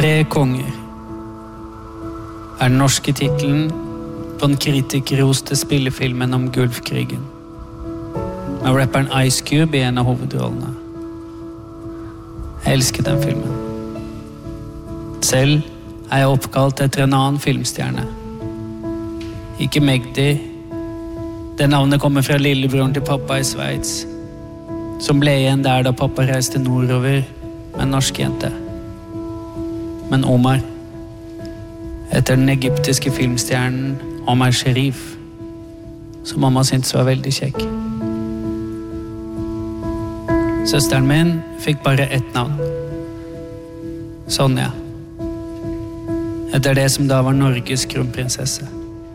Tre konger den norske titelen på den kritikerroste spillefilmen om Gulfkrigen, med rapperen Ice Cube i en av hovedrollene. Jeg elsket den filmen. Selv jeg oppkalt etter en annen filmstjerne. Ikke Magdi. Det navnet kommer fra lillebroren til pappa i Sveits, som ble igjen der da pappa reiste nordover med en norsk jente. Men Omar, etter den egyptiske filmstjernen Omar Sharif, som mamma syntes var veldig kjekk. Søsteren min fikk bare ett navn. Sonja. Etter det som da var Norges kronprinsesse.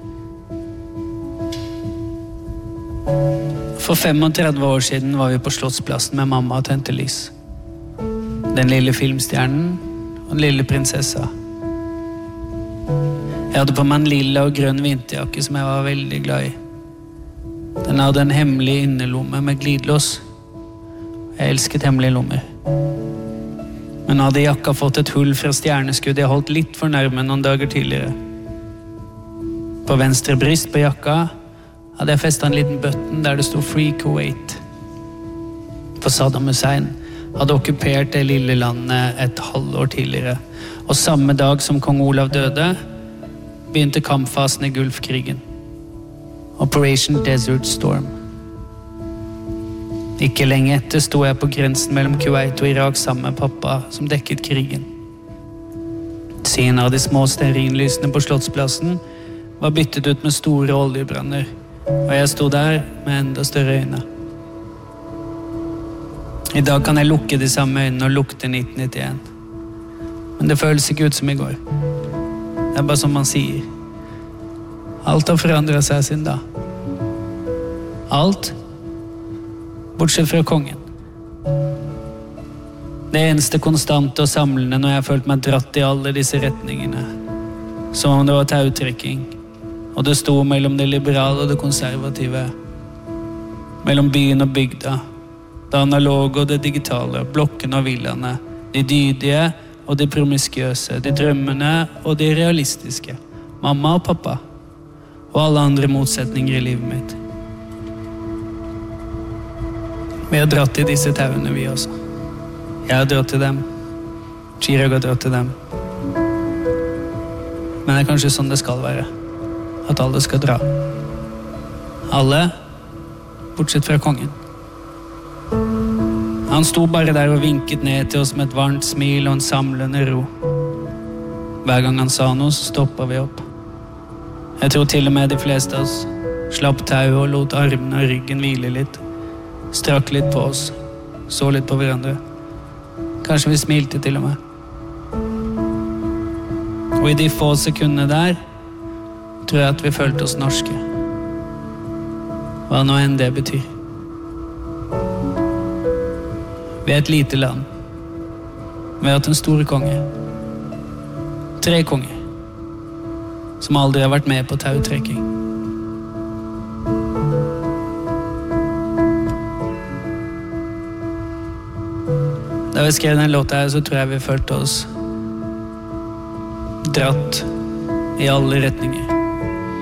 For 35 år siden var vi på Slottsplassen med mamma og tente lys. Den lille filmstjernen og den lille prinsessa. Jeg hadde på meg en lilla og grønn vinterjakke som jeg var veldig glad i. Den hadde en hemmelig innerlomme med glidelås. Jeg elsket hemmelige lommer. Men hadde jakka fått et hull fra stjerneskuddet jeg holdt litt for nærme noen dager tidligere. På venstre bryst på jakka hadde jeg festet en liten button der det stod Free Kuwait. For Saddam Hussein hadde okkupert det lille landet et halvår tidligere, og samme dag som kong Olav døde, begynte kampfasen i Gulfkrigen. Operation Desert Storm. Ikke lenge etter sto jeg på grensen mellom Kuwait og Irak sammen med pappa som dekket krigen. Siden av de små stearinlysene på Slottsplassen var byttet ut med store oljebranner, og jeg sto der med enda større øyne. I dag kan jeg lukke de samme øynene og lukte 1991. Men det føles ikke ut som i går. Det er bare som man sier. Alt har forandret seg siden da. Alt, bortsett fra kongen. Det eneste konstante og samlende når jeg har følt meg dratt i alle disse retningene. Som om det var tautrekking. Og det sto mellom det liberale og det konservative. Mellom byen og bygda. Det analoge og det digitale. Blokkene og villaene. De dydige og de promiskuøse. De drømmene og de realistiske. Mamma og pappa. Og alle andre motsetninger i livet mitt. Vi har dratt i disse tauene vi også. Jeg har dratt til dem. Chirag har dratt til dem. Men det er kanskje sånn det skal være. At alle skal dra. Alle, bortsett fra kongen. Han sto bare der og vinket ned til oss med et varmt smil og en samlende ro. Hver gang han sa noe, så stoppet vi opp. Jeg tror til og med de fleste av oss slapp tau og lot armene og ryggen hvile litt. Strakk litt på oss, så litt på hverandre. Kanskje vi smilte til og med. Og i de få sekundene der, tror jeg at vi følte oss norske. Hva nå enn det betyr. Vi er et lite land. Vi har hatt en stor konge. 3 konger. Som aldri har vært med på tautrekking. Da vi skrev den låta her, så tror jeg vi følte oss dratt i alle retninger.